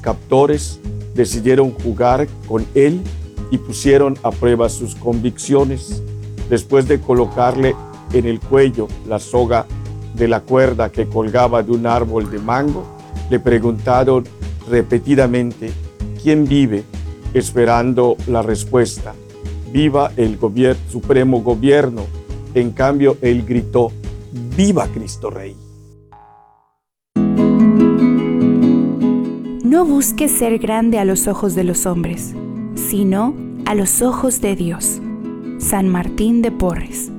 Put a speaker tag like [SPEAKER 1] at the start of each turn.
[SPEAKER 1] captores decidieron jugar con él y pusieron a prueba sus convicciones. Después de colocarle en el cuello la soga de la cuerda que colgaba de un árbol de mango, le preguntaron repetidamente quién vive, esperando la respuesta: viva el supremo gobierno. En cambio, él gritó: ¡viva Cristo Rey!
[SPEAKER 2] No busques ser grande a los ojos de los hombres, sino a los ojos de Dios. San Martín de Porres.